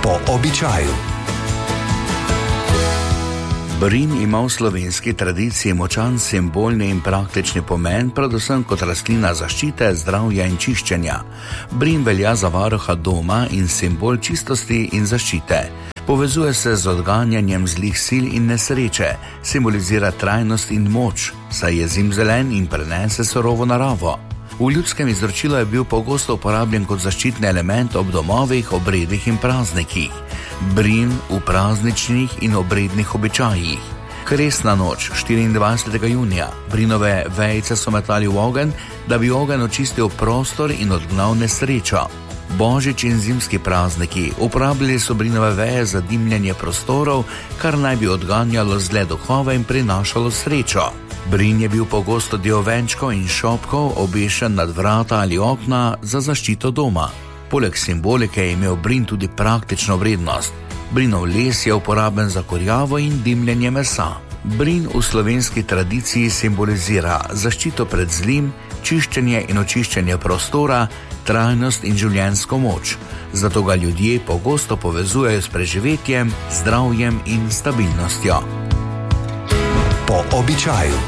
Po običaju. Brin ima v slovenski tradiciji močan simbolni in praktični pomen, predvsem kot rastlina zaščite, zdravja in čiščenja. Brin velja za varuha doma in simbol čistosti in zaščite. Povezuje se z odganjanjem zlih sil in nesreče, simbolizira trajnost in moč, saj je zimzelen in prenese surovo naravo. V ljudskem izročilu je bil pogosto uporabljen kot zaščitni element ob domovih, obredih in praznikih. Brin v prazničnih in obrednih običajih. Kresna noč 24. junija. Brinove vejice so metali v ogenj, da bi ogenj očistil prostor in odgnal nesrečo. Božič in zimski prazniki. Uporabljali so brinove veje za dimljenje prostorov, kar naj bi odganjalo zle duhove in prinašalo srečo. Brin je bil pogosto del venčkov in šopkov, obešen nad vrata ali okna za zaščito doma. Poleg simbolike je imel brin tudi praktično vrednost. Brinov les je uporaben za kurjavo in dimljenje mesa. Brin v slovenski tradiciji simbolizira zaščito pred zlim, čiščenje in očiščenje prostora, trajnost in življenjsko moč. Zato ga ljudje pogosto povezujejo s preživetjem, zdravjem in stabilnostjo. Po običaju.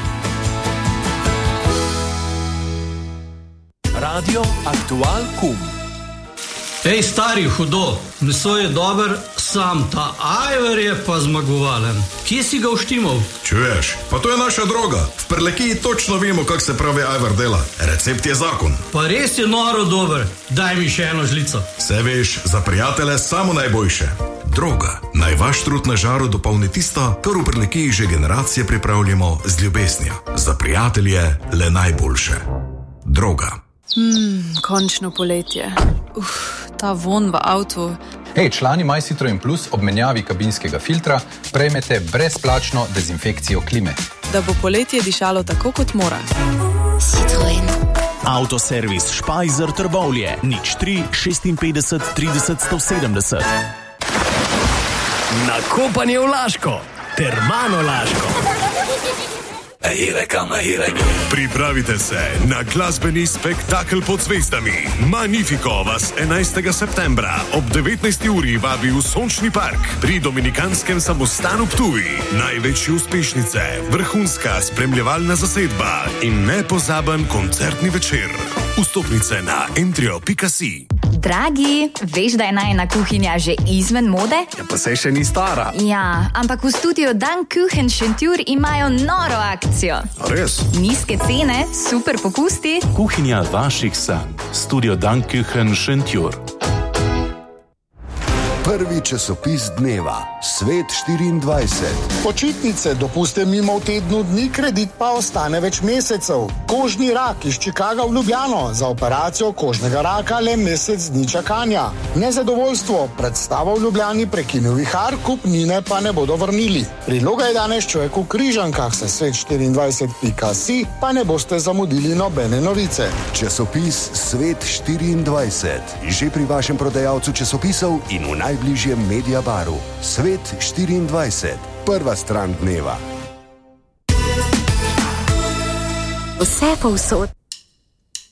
Radio Aktual Kum. Ej, stari, hudo, meso je dober, sam ta ajvar je pa zmagovalen. Kje si ga uštimal? Čuješ, pa to je naša droga. V Prlekiji točno vemo, kak se pravi ajvar dela. Recept je zakon. Pa res je noro dober, daj mi še eno žlico. Vse veš, za prijatelje samo najboljše. Droga, naj vaš trud na žaru dopolni tisto, kar v Prlekiji že generacije pripravljamo z ljubeznijo. Za prijatelje le najboljše. Droga. Končno poletje. Ta von v avtu. Hej, člani MyCitroen Plus ob menjavi kabinskega filtra prejmete brezplačno dezinfekcijo klime. Da bo poletje dišalo tako, kot mora. Citroen. Avtoservis Špajzer Trbovlje. 03 56 30 170. Nakopanje v Laško. Termano Laško. Pripravite se na glasbeni spektakel pod zvezdami. Magnifico vas 11. septembra ob 19. uri vabi v Sončni park pri Dominikanskem samostanu Ptuj. Največje uspešnice, vrhunska spremljevalna zasedba in nepozaben koncertni večer. Vstopnice na entrio.si. Dragi, veš, da je najina kuhinja že izven mode? Ja, pa saj še ni stara. Ja, ampak v studiu Dan Kuchen Šentjur imajo noro akcijo. A res? Nizke cene, super popusti. Kuhinja vaših sanj. Studio Dan Kuchen Šentjur. Prvi časopis dneva, Svet 24. Počitnice, dopuste mimo v tednu dni, kredit pa ostane več mesecev. Kožni rak iz Chicaga v Ljubljano, za operacijo kožnega raka le mesec dni čakanja. Nezadovoljstvo, predstava v Ljubljani prekinil vihar, kupnine pa ne bodo vrnili. Priloga je danes človek v Križankah, se svet24.si, pa ne boste zamudili nobene novice. Časopis Svet 24. Že pri vašem prodajalcu časopisov in v najbližjem Mediabaru. Svet 24. Prva stran dneva. Vse povsod.